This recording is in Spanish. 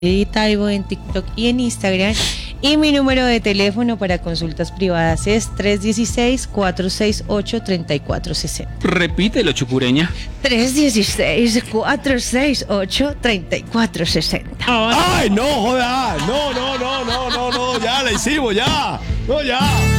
Taibo en TikTok y en Instagram. Y mi número de teléfono para consultas privadas es 316-468-3460. Repítelo, chucureña. 316-468-3460. ¡Ay, no, joda! No, ya la hicimos, ya. No, ya.